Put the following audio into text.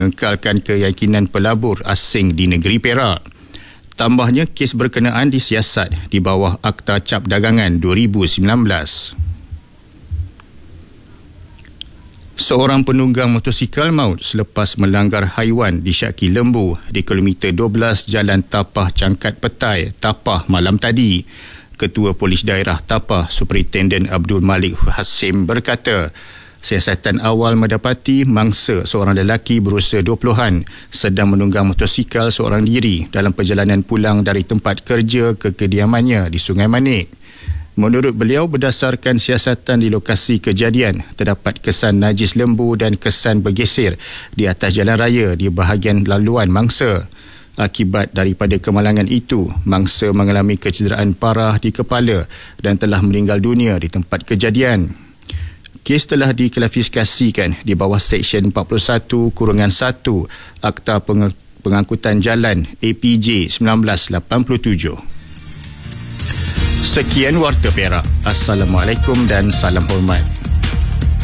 mengekalkan keyakinan pelabur asing di negeri Perak. Tambahnya, kes berkenaan disiasat di bawah Akta Cap Dagangan 2019. Seorang penunggang motosikal maut selepas melanggar haiwan disyaki lembu di kilometer 12 Jalan Tapah Cangkat Petai, Tapah malam tadi. Ketua Polis Daerah Tapah, Superintenden Abdul Malik Hasim berkata, siasatan awal mendapati mangsa seorang lelaki berusia 20-an sedang menunggang motosikal seorang diri dalam perjalanan pulang dari tempat kerja ke kediamannya di Sungai Manik. Menurut beliau, berdasarkan siasatan di lokasi kejadian, terdapat kesan najis lembu dan kesan bergeser di atas jalan raya di bahagian laluan mangsa. Akibat daripada kemalangan itu, mangsa mengalami kecederaan parah di kepala dan telah meninggal dunia di tempat kejadian. Kes telah diklasifikasikan di bawah Seksyen 41-1 Akta Pengangkutan Jalan APJ 1987. Sekian Warta Perak. Assalamualaikum dan salam hormat.